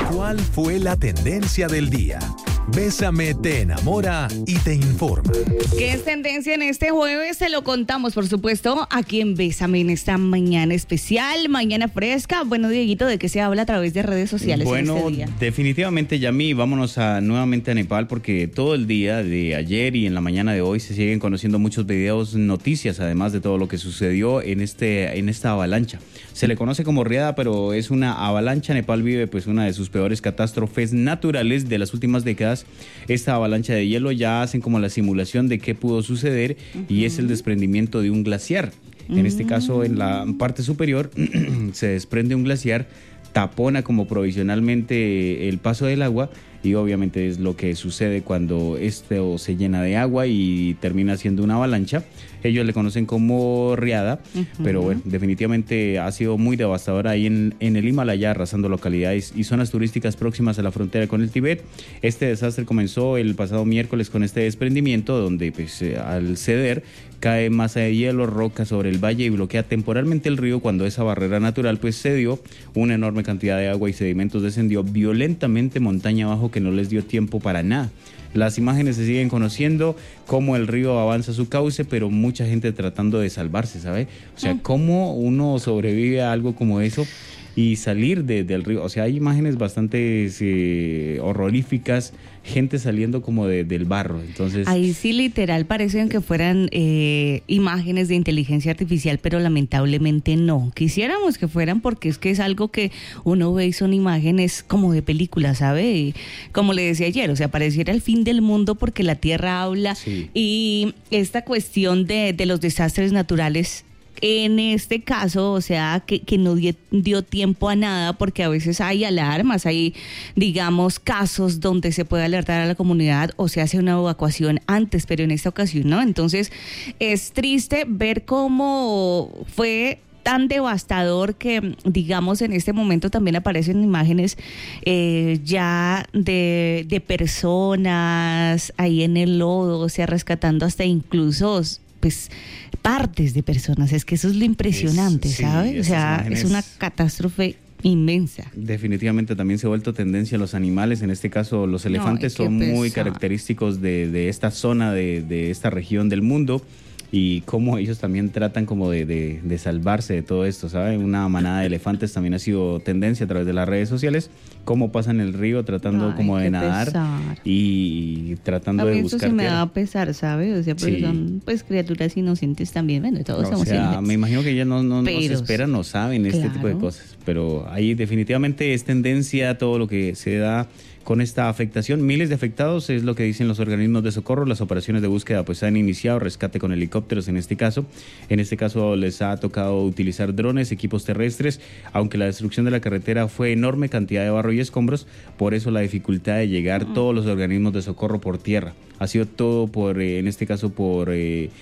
¿Cuál fue la tendencia del día? Bésame te enamora y te informa. ¿Qué es tendencia en este jueves? Se lo contamos, por supuesto, aquí en Bésame en esta mañana especial, mañana fresca. Bueno, Dieguito, ¿de qué se habla a través de redes sociales en este día? Definitivamente, Yami, vámonos nuevamente a Nepal, porque todo el día de ayer y en la mañana de hoy se siguen conociendo muchos videos, noticias, además de todo lo que sucedió en esta avalancha. Se le conoce como riada, pero es una avalancha. Nepal vive pues una de sus peores catástrofes naturales de las últimas décadas. Esta avalancha de hielo ya hacen como la simulación de qué pudo suceder y es el desprendimiento de un glaciar. En este caso, en la parte superior se desprende un glaciar, tapona como provisionalmente el paso del agua y obviamente es lo que sucede cuando esto se llena de agua y termina siendo una avalancha. Ellos le conocen como riada, pero bueno, definitivamente ha sido muy devastadora ahí en el Himalaya, arrasando localidades y zonas turísticas próximas a la frontera con el Tíbet. Este desastre comenzó el pasado miércoles con este desprendimiento, donde pues, al ceder cae masa de hielo, roca sobre el valle y bloquea temporalmente el río. Cuando esa barrera natural pues cedió, una enorme cantidad de agua y sedimentos descendió violentamente montaña abajo, que no les dio tiempo para nada. Las imágenes se siguen conociendo, cómo el río avanza su cauce, pero mucha gente tratando de salvarse, ¿sabe? O sea, cómo uno sobrevive a algo como eso y salir del río. O sea, hay imágenes bastante horroríficas, gente saliendo como del barro. Entonces, ahí sí literal parecen que fueran imágenes de inteligencia artificial, pero lamentablemente no. Quisiéramos que fueran, porque es que es algo que uno ve y son imágenes como de película, ¿sabe? Y como le decía ayer, o sea, pareciera el fin del mundo porque la tierra habla. Sí. Y esta cuestión de los desastres naturales, en este caso, o sea, que no dio tiempo a nada, porque a veces hay alarmas, hay, digamos, casos donde se puede alertar a la comunidad o se hace una evacuación antes, pero en esta ocasión no. Entonces, es triste ver cómo fue tan devastador que, digamos, en este momento también aparecen imágenes ya de personas ahí en el lodo, o sea, rescatando hasta incluso pues partes de personas. Es que eso es lo impresionante, ¿sabes? O sea, es una catástrofe inmensa. Definitivamente también se ha vuelto tendencia a los animales, en este caso los elefantes son muy característicos de esta zona, de esta región del mundo, y cómo ellos también tratan como de salvarse de todo esto, ¿saben? Una manada de elefantes también ha sido tendencia a través de las redes sociales, cómo pasan el río tratando como de nadar pesar. Y tratando de buscar. Eso sí me da pesar, ¿sabes? O sea, porque son pues criaturas inocentes también, bueno, todos somos inocentes. Me imagino que ellas no se esperan, no saben este tipo de cosas, pero ahí definitivamente es tendencia todo lo que se da con esta afectación. Miles de afectados es lo que dicen los organismos de socorro. Las operaciones de búsqueda pues han iniciado, rescate con helicópteros en este caso. En este caso les ha tocado utilizar drones, equipos terrestres, aunque la destrucción de la carretera fue enorme, cantidad de barro y escombros, por eso la dificultad de llegar todos los organismos de socorro por tierra. Ha sido todo en este caso por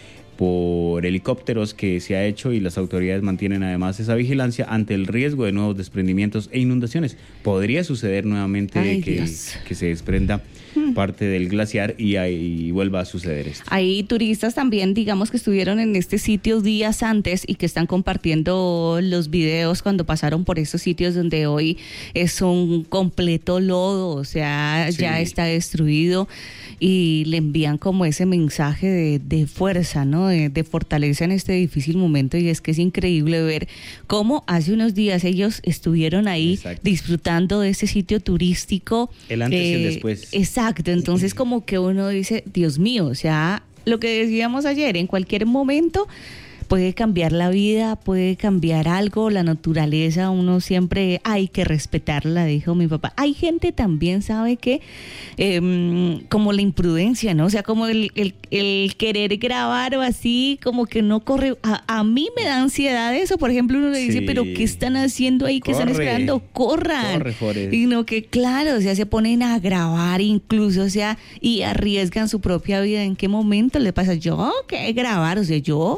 helicópteros que se ha hecho, y las autoridades mantienen además esa vigilancia ante el riesgo de nuevos desprendimientos e inundaciones. Podría suceder nuevamente que se desprenda parte del glaciar y vuelva a suceder esto. Hay turistas también, digamos, que estuvieron en este sitio días antes y que están compartiendo los videos cuando pasaron por estos sitios donde hoy es un completo lodo, o sea, ya está destruido, y le envían como ese mensaje de fuerza, ¿no? De fortaleza en este difícil momento. Y es que es increíble ver cómo hace unos días ellos estuvieron ahí disfrutando de ese sitio turístico. El antes y el después. Exacto, entonces como que uno dice, Dios mío, o sea, lo que decíamos ayer, en cualquier momento puede cambiar la vida, puede cambiar algo, la naturaleza, uno siempre hay que respetarla, dijo mi papá. Hay gente también, ¿sabe qué? Como la imprudencia, ¿no? O sea, como el querer grabar o así, como que no corre. A mí me da ansiedad eso, por ejemplo, uno le dice, pero ¿qué están haciendo ahí? ¿Qué están esperando? ¡Corran! Corre, y no, que claro, o sea, se ponen a grabar incluso, o sea, y arriesgan su propia vida. ¿En qué momento le pasa? Yo, ¿qué grabar? O sea, yo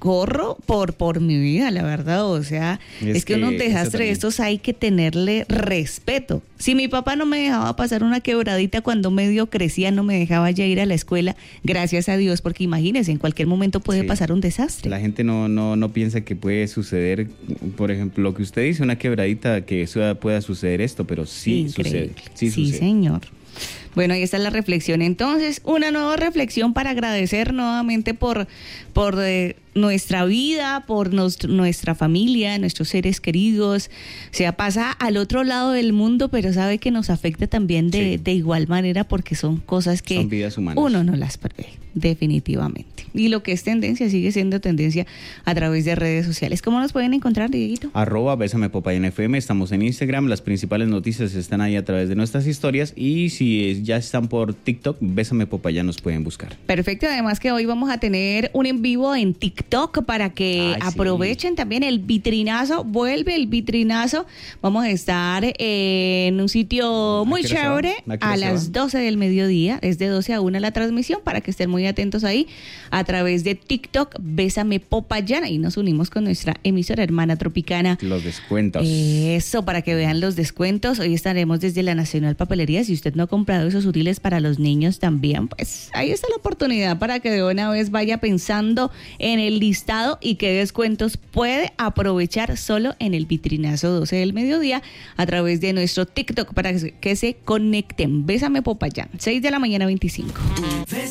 corro por mi vida, la verdad. O sea, es que unos desastres de estos hay que tenerle respeto. Si mi papá no me dejaba pasar una quebradita cuando medio crecía, no me dejaba ya ir a la escuela, gracias a Dios, porque imagínense, en cualquier momento puede pasar un desastre. La gente no piensa que puede suceder, por ejemplo, lo que usted dice, una quebradita, que pueda suceder esto, pero sí sucede. Sí, señor. Bueno, ahí está la reflexión. Entonces, una nueva reflexión para agradecer nuevamente por nuestra vida, por nuestra familia, nuestros seres queridos. O sea, pasa al otro lado del mundo, pero sabe que nos afecta también de igual manera, porque son cosas que son vidas humanas. Uno no las prevé, definitivamente. Y lo que es tendencia sigue siendo tendencia a través de redes sociales. ¿Cómo nos pueden encontrar, Dieguito? @Bésame Popayán FM, estamos en Instagram, las principales noticias están ahí a través de nuestras historias, y si ya están por TikTok, Bésame Popayán nos pueden buscar. Perfecto, además que hoy vamos a tener un en vivo en TikTok para que aprovechen también el vitrinazo. Vuelve el vitrinazo. Vamos a estar en un sitio muy chévere a las 12 del mediodía. Es de 12 a 1 la transmisión, para que estén muy atentos ahí a través de TikTok, Bésame Popayán. Ahí nos unimos con nuestra emisora hermana tropicana. Los descuentos. Eso, para que vean los descuentos. Hoy estaremos desde la Nacional Papelería. Si usted no ha comprado esos útiles para los niños también, pues ahí está la oportunidad para que de una vez vaya pensando en el listado y qué descuentos puede aprovechar solo en el vitrinazo 12 del mediodía a través de nuestro TikTok, para que se conecten. Bésame Popayán, 6 de la mañana 25.